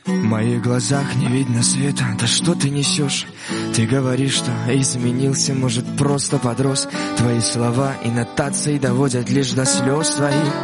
В моих глазах не видно света, да что ты несешь? Ты говоришь, что изменился, может, просто подрос. Твои слова и нотации доводят лишь до слез твоих.